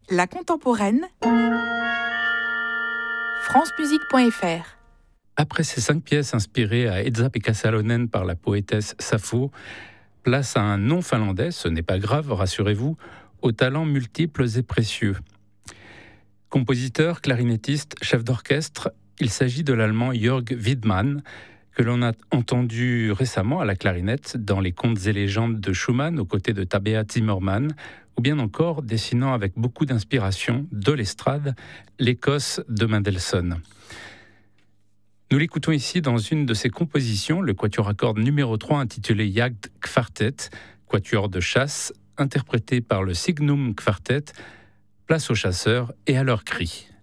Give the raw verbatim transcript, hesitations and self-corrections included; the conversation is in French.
La contemporaine, francemusique point f r. Après ces cinq pièces inspirées à Esa-Pekka Salonen par la poétesse Sappho, place à un nom finlandais, ce n'est pas grave, rassurez-vous, aux talents multiples et précieux. Compositeur, clarinettiste, chef d'orchestre, il s'agit de l'allemand Jörg Widmann, que l'on a entendu récemment à la clarinette dans les contes et légendes de Schumann aux côtés de Tabea Zimmermann, ou bien encore dessinant avec beaucoup d'inspiration de l'estrade l'Écosse de Mendelssohn. Nous l'écoutons ici dans une de ses compositions, le quatuor à cordes numéro trois intitulé Jagdkvartett, quatuor de chasse, interprété par le Signum Quartet. Place aux chasseurs et à leurs cris.